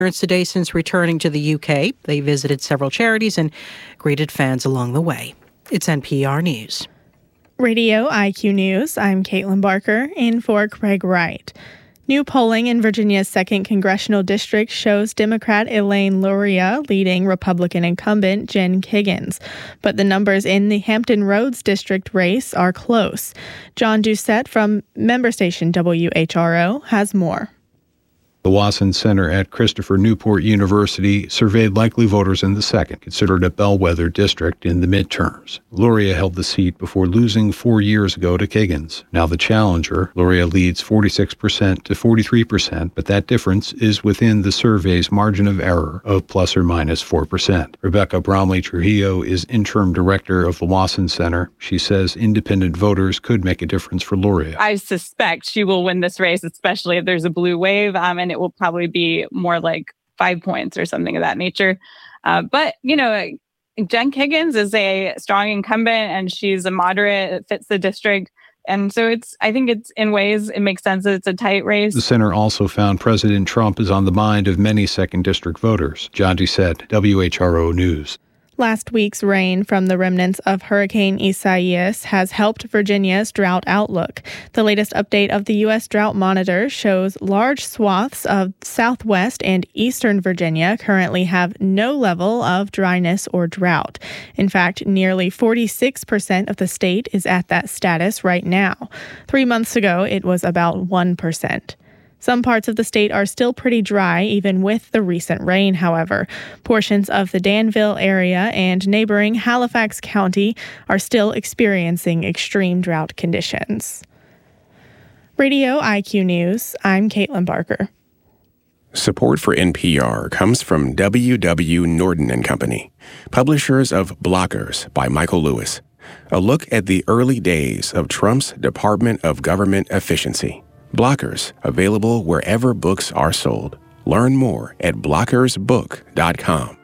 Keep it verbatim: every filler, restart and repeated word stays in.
today since returning to the U K. They visited several charities and greeted fans along the way. It's N P R News. Radio I Q News, I'm Caitlin Barker, in for Craig Wright. New polling in Virginia's second congressional district shows Democrat Elaine Luria leading Republican incumbent Jen Kiggans. But the numbers in the Hampton Roads district race are close. John Doucette from member station W H R O has more. The Wasson Center at Christopher Newport University surveyed likely voters in the second, considered a bellwether district in the midterms. Luria held the seat before losing four years ago to Kiggans. Now the challenger, Luria leads forty-six percent to forty-three percent, but that difference is within the survey's margin of error of plus or minus four percent. Rebecca Bromley Trujillo is interim director of the Wasson Center. She says independent voters could make a difference for Luria. I suspect she will win this race, especially if there's a blue wave, um, and it will probably be more like five points or something of that nature. Uh, but, you know, Jen Kiggans is a strong incumbent and she's a moderate. It fits the district. And so it's, I think it's in ways it makes sense that it's a tight race. The center also found President Trump is on the mind of many second district voters. John Doucette, W H R O News. Last week's rain from the remnants of Hurricane Isaias has helped Virginia's drought outlook. The latest update of the U S Drought Monitor shows large swaths of southwest and eastern Virginia currently have no level of dryness or drought. In fact, nearly forty-six percent of the state is at that status right now. Three months ago, it was about one percent. Some parts of the state are still pretty dry, even with the recent rain, however. Portions of the Danville area and neighboring Halifax County are still experiencing extreme drought conditions. Radio I Q News, I'm Caitlin Barker. Support for N P R comes from W W. Norton and Company, publishers of Blockers by Michael Lewis, a look at the early days of Trump's Department of Government Efficiency. Blockers, available wherever books are sold. Learn more at blockers book dot com.